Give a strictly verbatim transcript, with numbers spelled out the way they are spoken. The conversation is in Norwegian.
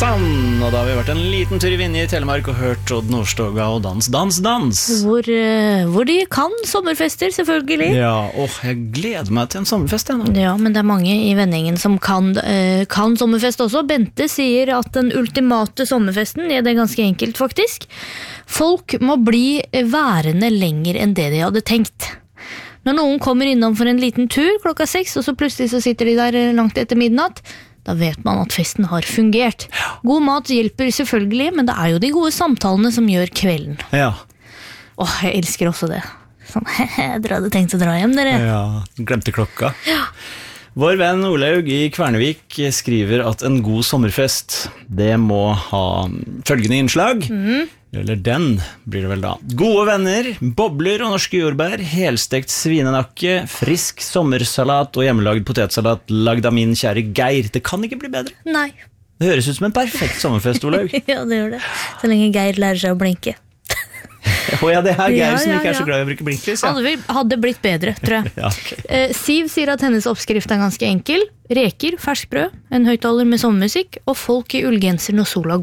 Sann, og da har vi vært en liten tur i Vinje i Telemark og hørt Odd Nordstoga og Dans, dans, dans. Hvor, uh, hvor de kan sommerfester, selvfølgelig. Ja, åh, jeg gleder meg til en sommerfest, jeg nå. Ja, men det er mange i vendingen som kan, uh, kan sommerfest også. Bente sier at den ultimate sommerfesten, ja, det er ganske enkelt faktisk. Folk må bli værende lenger enn det de hadde tenkt. Når noen kommer innom for en liten tur klokka seks, og så plutselig så sitter de der langt etter midnatt, da vet man at festen har fungert. God mat hjelper selvfølgelig, men det er jo de gode samtalene som gjør kvelden. Ja. Åh, jeg elsker også det. Sånn, dere hadde tenkt å dra hjem, dere. Ja, glemte klokka. Ja. Vår venn Olaug i Kvernevik skriver at en god sommerfest, det må ha følgende innslag. Mm. Eller den blir det vel da. Gode venner, bobler og norske jordbær, helstekt svinenakke, frisk sommersalat og hjemmelagd potetsalat lagd av min kjære Geir. Det kan ikke bli bedre. Nei. Det høres ut som en perfekt sommerfest, Olaug. Ja, det gjør det. Så lenge Geir lærer seg å blinke. Å ja, det er Geir Ja, som ja, ikke er så ja. glad i å bruke blinklys. Ja. Hadde, hadde blitt bedre, tror jeg. Ja, ok. Eh, Siv sier at hennes oppskrift er ganske enkel. Reker, ferskbrød, en høyttaler med sommermusikk, og folk i ullgenser når sola